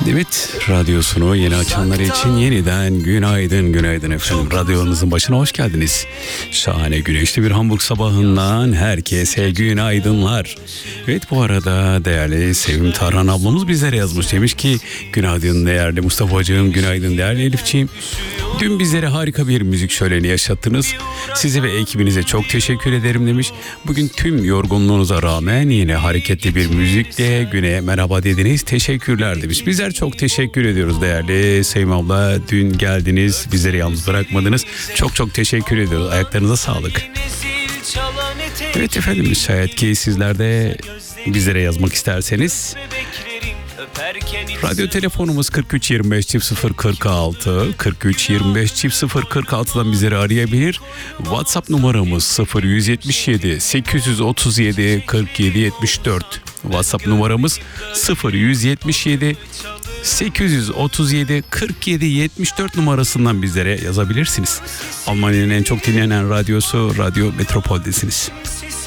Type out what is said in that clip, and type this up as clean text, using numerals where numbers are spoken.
Evet, radyosunu yeni açanlar için yeniden günaydın efendim. Radyonuzun başına hoş geldiniz. Şahane güneşli bir Hamburg sabahından herkese günaydınlar. Evet, bu arada değerli Sevim Tarhan ablamız bizlere yazmış. Demiş ki günaydın değerli Mustafa'cığım, günaydın değerli Elifciğim. Dün bizlere harika bir müzik şöleni yaşattınız. Size ve ekibinize çok teşekkür ederim demiş. Bugün tüm yorgunluğunuza rağmen yine hareketli bir müzikle güne merhaba dediniz. Teşekkürler demiş. Bizler çok teşekkür ediyoruz değerli Sevim abla. Dün geldiniz, bizleri yalnız bırakmadınız. Çok teşekkür ediyoruz. Ayaklarınıza sağlık. Evet efendim, şayet ki sizler de bizlere yazmak isterseniz radyo telefonumuz 43 25 0 46 43 25 0 46'dan bizleri arayabilir. WhatsApp numaramız 0177 837 47 74. WhatsApp numaramız 0177 837 47 74 numarasından bizlere yazabilirsiniz. Almanya'nın en çok dinlenen radyosu Radyo Metropol'desiniz.